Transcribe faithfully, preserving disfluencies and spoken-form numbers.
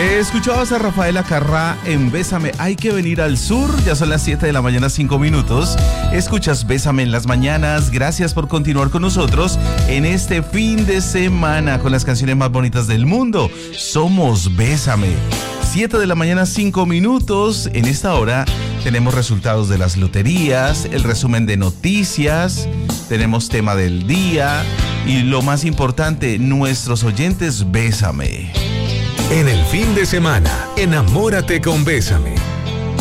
Escuchabas a Rafaela Carrá en Bésame, hay que venir al sur. Ya son las siete de la mañana, cinco minutos. Escuchas Bésame en las mañanas. Gracias por continuar con nosotros en este fin de semana con las canciones más bonitas del mundo. Somos Bésame. siete de la mañana, cinco minutos. En esta hora tenemos resultados de las loterías, el resumen de noticias, tenemos tema del día y lo más importante, nuestros oyentes Bésame. En el fin de semana, enamórate con Bésame.